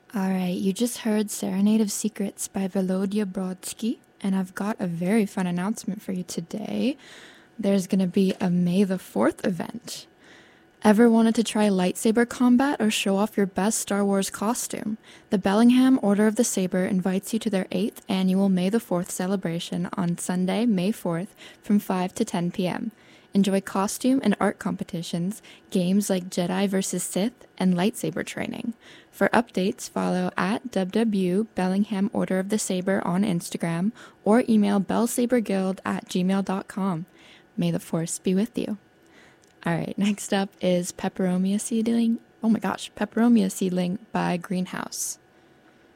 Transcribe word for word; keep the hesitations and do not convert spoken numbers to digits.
All right, you just heard Serenade of Secrets by Volodya Brodsky, and I've got a very fun announcement for you today. There's going to be a May the fourth event. Ever wanted to try lightsaber combat or show off your best Star Wars costume? The Bellingham Order of the Saber invites you to their eighth annual May the fourth celebration on Sunday, May fourth from five to ten p.m. Enjoy costume and art competitions, games like Jedi versus Sith, and lightsaber training. For updates, follow at W W Bellingham Order of the Saber on Instagram or email bellsaberguild at gmail dot com. May the Force be with you. All right, next up is Peperomia Seedling. Oh my gosh, Peperomia Seedling by Greenhouse.